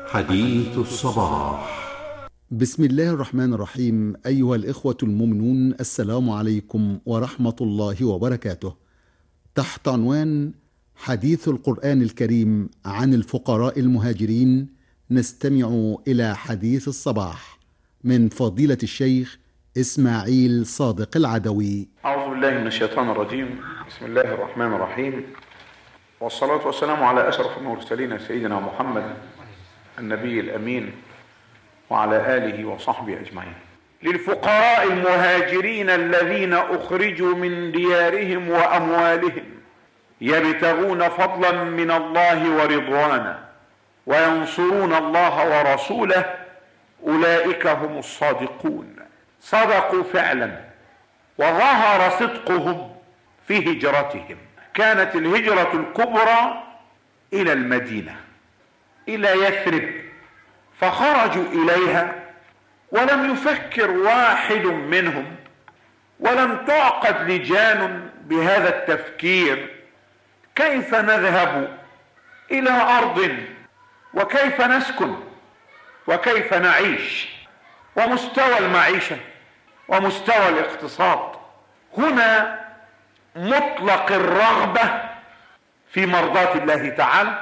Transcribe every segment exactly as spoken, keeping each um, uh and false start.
حديث الصباح. بسم الله الرحمن الرحيم. أيها الإخوة المؤمنون، السلام عليكم ورحمة الله وبركاته. تحت عنوان حديث القرآن الكريم عن الفقراء المهاجرين، نستمع إلى حديث الصباح من فضيلة الشيخ إسماعيل صادق العدوي. أعوذ بالله من الشيطان الرجيم. بسم الله الرحمن الرحيم، والصلاة والسلام على أشرف المرسلين سيدنا محمد النبي الأمين وعلى آله وصحبه أجمعين. للفقراء المهاجرين الذين أخرجوا من ديارهم وأموالهم يبتغون فضلا من الله ورضوانا وينصرون الله ورسوله أولئك هم الصادقون. صدقوا فعلا وظهر صدقهم في هجرتهم. كانت الهجرة الكبرى إلى المدينة، إلى يثرب، فخرجوا إليها ولم يفكر واحد منهم ولم تعقد لجان بهذا التفكير: كيف نذهب إلى أرض وكيف نسكن وكيف نعيش ومستوى المعيشة ومستوى الاقتصاد. هنا مطلق الرغبة في مرضاة الله تعالى،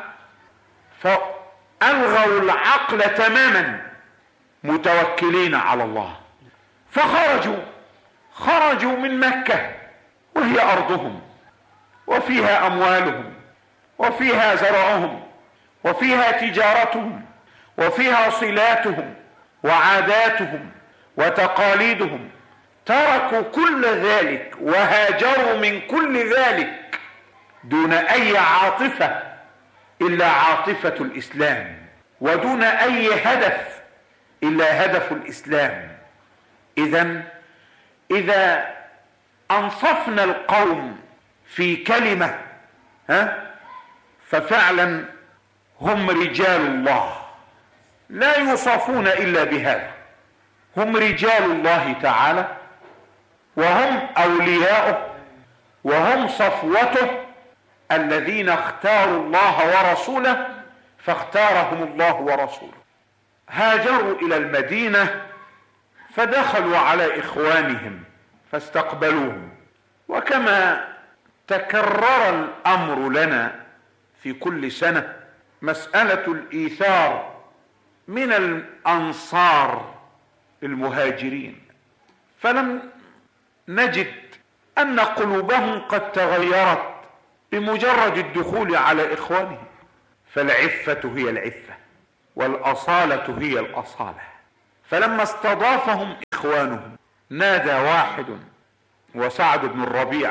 فألغوا العقل تماما متوكلين على الله، فخرجوا خرجوا من مكة وهي أرضهم وفيها أموالهم وفيها زرعهم وفيها تجارتهم وفيها صلاتهم وعاداتهم وتقاليدهم. تركوا كل ذلك وهاجروا من كل ذلك دون أي عاطفة إلا عاطفة الإسلام، ودون أي هدف إلا هدف الإسلام. إذن إذا أنصفنا القوم في كلمة ها ففعلا هم رجال الله، لا يوصفون إلا بهذا. هم رجال الله تعالى وهم أولياؤه وهم صفوته الذين اختاروا الله ورسوله فاختارهم الله ورسوله. هاجروا إلى المدينة فدخلوا على إخوانهم فاستقبلوهم. وكما تكرر الأمر لنا في كل سنة مسألة الإيثار من الأنصار المهاجرين، فلم نجد أن قلوبهم قد تغيرت بمجرد الدخول على إخوانهم، فالعفة هي العفة والأصالة هي الأصالة. فلما استضافهم إخوانهم نادى واحد وسعد بن الربيع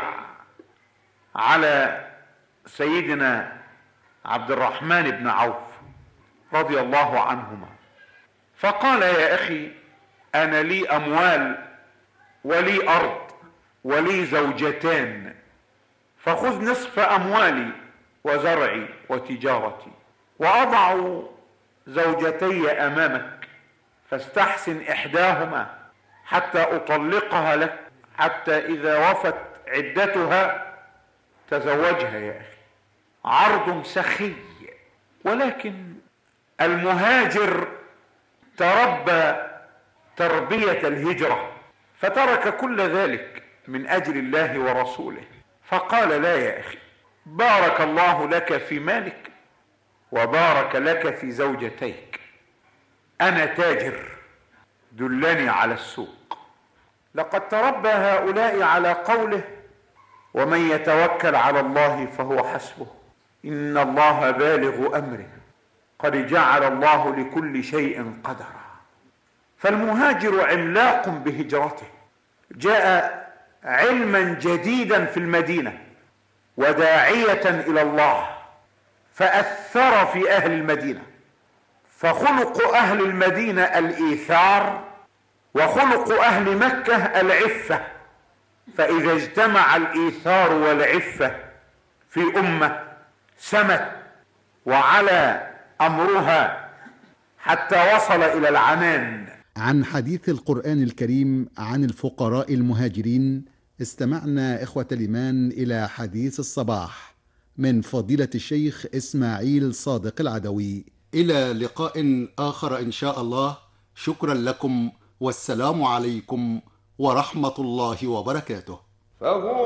على سيدنا عبد الرحمن بن عوف رضي الله عنهما فقال: يا أخي، أنا لي أموال ولي أرض ولي زوجتان، فخذ نصف أموالي وزرعي وتجارتي وأضع زوجتي أمامك، فاستحسن إحداهما حتى أطلقها لك، حتى إذا وفت عدتها تزوجها يا أخي. عرض سخي، ولكن المهاجر تربى تربية الهجرة فترك كل ذلك من أجل الله ورسوله، فقال: لا يا أخي، بارك الله لك في مالك وبارك لك في زوجتيك، أنا تاجر، دلني على السوق. لقد تربى هؤلاء على قوله: ومن يتوكل على الله فهو حسبه، إن الله بالغ أمره، قد جعل الله لكل شيء قدرا. فالمهاجر عملاق بهجرته، جاء علما جديدا في المدينة وداعية إلى الله، فأثر في أهل المدينة. فخلق أهل المدينة الإيثار، وخلق أهل مكة العفة. فإذا اجتمع الإيثار والعفة في أمة سمت وعلى أمرها حتى وصل إلى العنان. عن حديث القرآن الكريم عن الفقراء المهاجرين استمعنا إخوة الإيمان إلى حديث الصباح من فضيلة الشيخ إسماعيل صادق العدوي. إلى لقاء آخر إن شاء الله. شكرا لكم، والسلام عليكم ورحمة الله وبركاته.